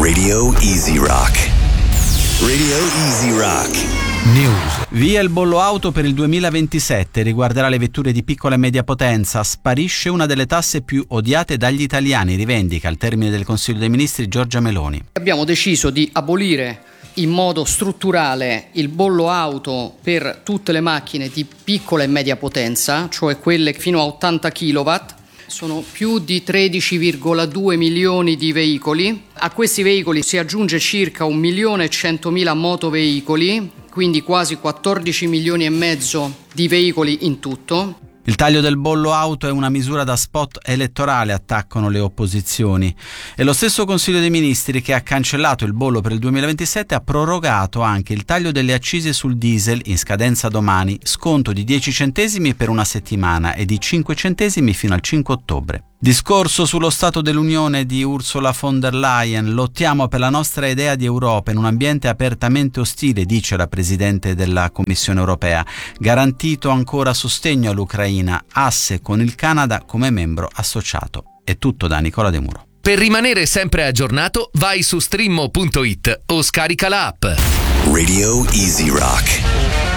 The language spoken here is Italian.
Radio Easy Rock. Radio Easy Rock. News. Via il bollo auto per il 2027, riguarderà le vetture di piccola e media potenza. Sparisce una delle tasse più odiate dagli italiani, rivendica al termine del Consiglio dei Ministri Giorgia Meloni. Abbiamo deciso di abolire in modo strutturale il bollo auto per tutte le macchine di piccola e media potenza, cioè quelle fino a 80 kW. Sono più di 13,2 milioni di veicoli. A questi veicoli si aggiunge circa 1.100.000 motoveicoli, quindi quasi 14 milioni e mezzo di veicoli in tutto. Il taglio del bollo auto è una misura da spot elettorale, attaccano le opposizioni. E lo stesso Consiglio dei Ministri, che ha cancellato il bollo per il 2027, ha prorogato anche il taglio delle accise sul diesel in scadenza domani, sconto di 10 centesimi per una settimana e di 5 centesimi fino al 5 ottobre. Discorso sullo Stato dell'Unione di Ursula von der Leyen. Lottiamo per la nostra idea di Europa in un ambiente apertamente ostile, dice la Presidente della Commissione europea. Garantito ancora sostegno all'Ucraina, asse con il Canada come membro associato. È tutto da Nicola De Muro. Per rimanere sempre aggiornato, vai su streamo.it o scarica la app. Radio Easy Rock.